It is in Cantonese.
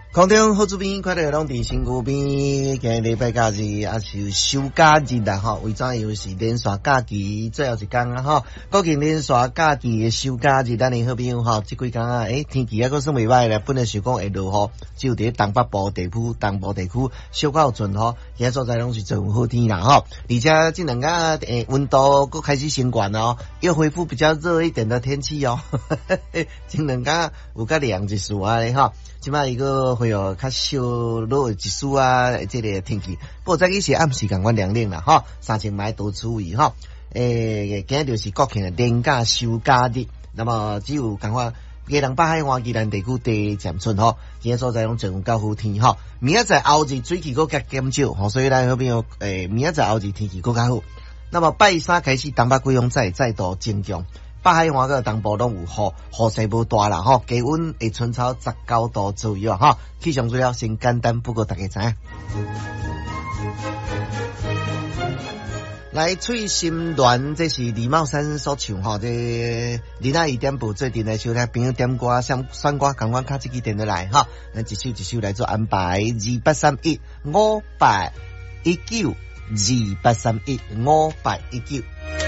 空中好主编，快乐拢伫身躯边。今日礼拜假日也是休假日啦，吼，为怎又是连续假期最后一天啊，吼，国庆连续假期的休假日，咱的好朋友吼，这几天啊，天气还阁算袂歹咧，本来想讲会落雨，只有伫东北部地区、东部地区小到阵吼，其他所在拢是真好天啦，吼，而且这两天温度阁开始升悬哦，又恢复比较热一点的天气哦，这两天有较凉一丝啊咧，吼。即摆一个会有较小落一丝啊，这个天气。不过早起是暗时感觉凉凉啦，吼，三千买多注意吼。今日就是国庆的连假休假日，那么只有感觉基隆北海岸宜兰地区地渐春吼，今日所在拢真有够好天吼。明仔载后日水气阁较减少吼，所以咱好朋友明仔载后日天气阁较好。那么拜三开始，东北季风再度增强。北海岸个东部拢有雨势无大啦吼，低温会春草19度左右哈。气象资料先简单不过大家知影。来，翠心鸾这是李茂山所唱吼，这林阿姨点播最近来收听朋友点歌，像选歌，赶快卡这支电落来哈，咱一首一首来做安排。28315819，28315819。